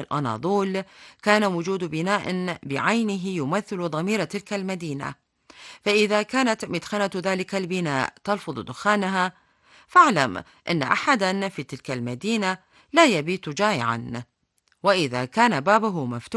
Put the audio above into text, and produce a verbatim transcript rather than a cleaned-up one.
الأناضول كان وجود بناء بعينه يمثل ضمير تلك المدينة، فإذا كانت مدخنة ذلك البناء تلفظ دخانها فاعلم أن أحدا في تلك المدينة لا يبيت جائعا، وإذا كان بابه مفتوحا